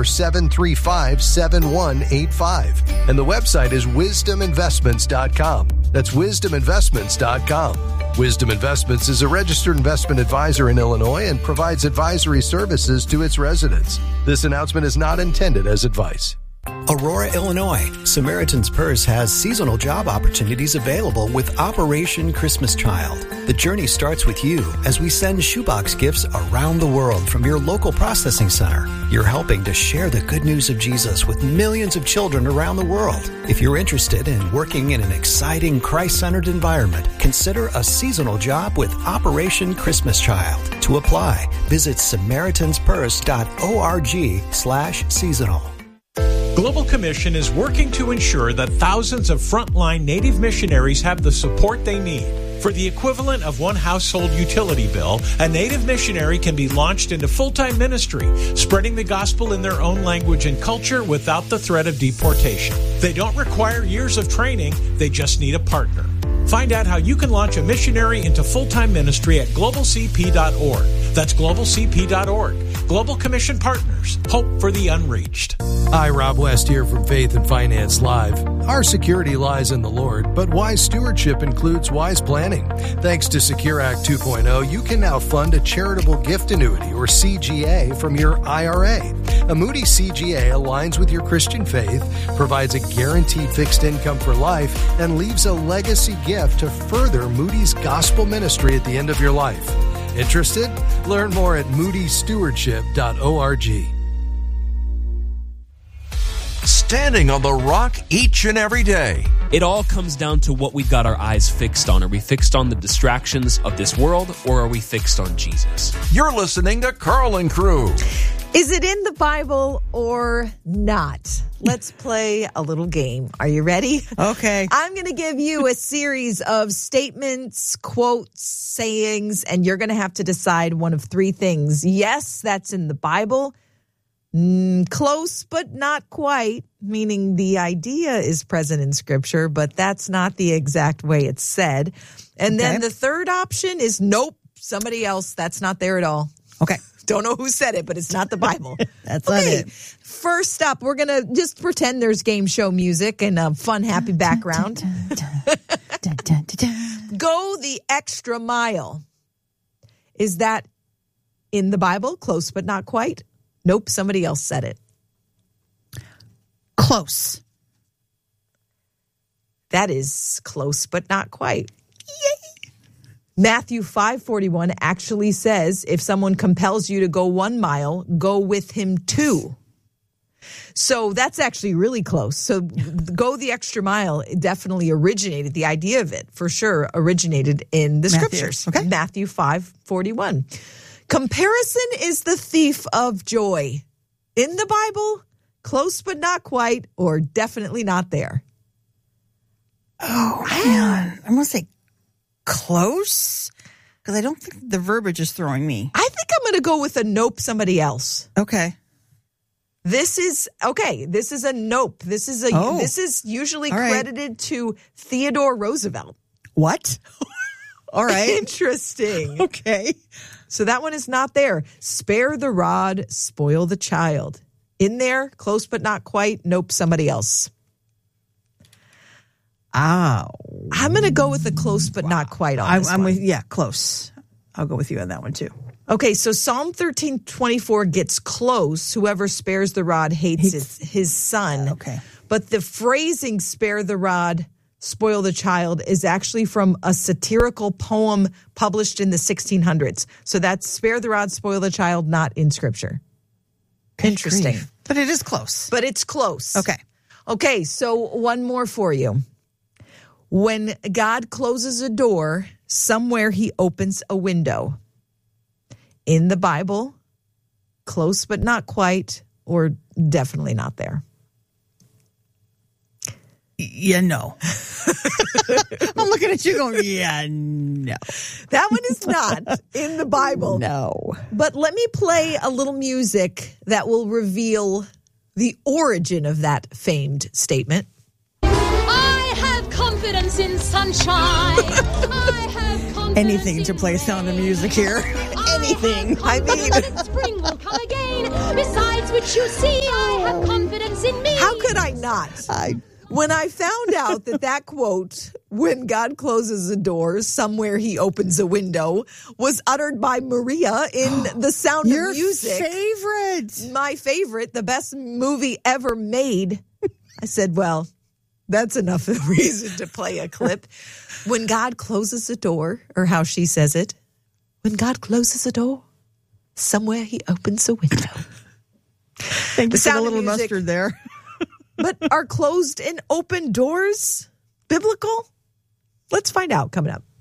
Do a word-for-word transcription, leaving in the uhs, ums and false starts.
or seven three five, seven one eight five. And the website is wisdom investments dot com. That's wisdom investments dot com. Wisdom Investments is a registered investment advisor in Illinois and provides advisory services to its residents. This announcement is not intended as advice. Aurora, Illinois. Samaritan's Purse has seasonal job opportunities available with Operation Christmas Child. The journey starts with you as we send shoebox gifts around the world from your local processing center. You're helping to share the good news of Jesus with millions of children around the world. If you're interested in working in an exciting Christ-centered environment, consider a seasonal job with Operation Christmas Child. To apply, visit samaritans purse dot org slash seasonal. Global Commission is working to ensure that thousands of frontline Native missionaries have the support they need. For the equivalent of one household utility bill, a Native missionary can be launched into full-time ministry, spreading the gospel in their own language and culture without the threat of deportation. They don't require years of training, they just need a partner. Find out how you can launch a missionary into full-time ministry at global c p dot org. That's global c p dot org. Global Commission Partners. Hope for the unreached. Hi, Rob West here from Faith and Finance Live. Our security lies in the Lord, but wise stewardship includes wise planning. Thanks to Secure Act two point oh, you can now fund a charitable gift annuity, or C G A, from your I R A. A Moody C G A aligns with your Christian faith, provides a guaranteed fixed income for life, and leaves a legacy gift to further Moody's gospel ministry at the end of your life. Interested? Learn more at moody stewardship dot org. Standing on the rock each and every day. It all comes down to what we got our eyes fixed on. Are we fixed on the distractions of this world, or are we fixed on Jesus? You're listening to Carl and Crew. Is it in the Bible or not? Let's play a little game. Are you ready? Okay. I'm going to give you a series of statements, quotes, sayings, and you're going to have to decide one of three things. Yes, that's in the Bible. Mm, close, but not quite, meaning the idea is present in Scripture, but that's not the exact way it's said. And Okay. then the third option is nope, somebody else. That's not there at all. Okay. Don't know who said it, but it's not the Bible. That's not okay. it. First up, we're going to just pretend there's game show music and a fun, happy background. Go the extra mile. Is that in the Bible? Close, but not quite. Nope, somebody else said it. Close. That is close, but not quite. Yay. Matthew five forty-one actually says, if someone compels you to go one mile, go with him two. So that's actually really close. So go the extra mile definitely originated, the idea of it for sure originated in the Matthew. scriptures. Okay. Matthew five forty-one. Comparison is the thief of joy. In the Bible, close but not quite, or definitely not there. Oh, man. I'm going to say close, because I don't think the verbiage is throwing me. I think I'm going to go with a nope, somebody else. Okay. This is, okay, this is a nope. This is a, Oh. this is usually All right. credited to Theodore Roosevelt. What? All right. Interesting. Okay. So that one is not there. Spare the rod, spoil the child. In there, close but not quite. Nope, somebody else. Oh. I'm going to go with the close but not quite on I'm, this I'm one. with, yeah, close. I'll go with you on that one too. Okay, so Psalm thirteen twenty-four gets close. Whoever spares the rod hates his, his son. Okay. But the phrasing spare the rod, spoil the child is actually from a satirical poem published in the sixteen hundreds. So that's spare the rod, spoil the child, not in Scripture. Good Interesting. grief. But it is close. But it's close. Okay. Okay, so one more for you. When God closes a door, somewhere he opens a window. In the Bible, close but not quite, or definitely not there. Yeah, no. I'm looking at you going, yeah, no. That one is not in the Bible. No. But let me play a little music that will reveal the origin of that famed statement. I have confidence in sunshine. I have confidence Anything in to play Sound of Music here. rain. Anything. I mean, spring will come again. mine. Besides which, you see, I have confidence in me. How could I not? I When I found out that that quote, when God closes a door, somewhere he opens a window, was uttered by Maria in The Sound Your of Music. favorite. My favorite, the best movie ever made. I said, well, that's enough of a reason to play a clip. When God closes a door, or how she says it, when God closes a door, somewhere he opens a window. Thank you for the little mustard there. But are closed and open doors biblical? Let's find out coming up.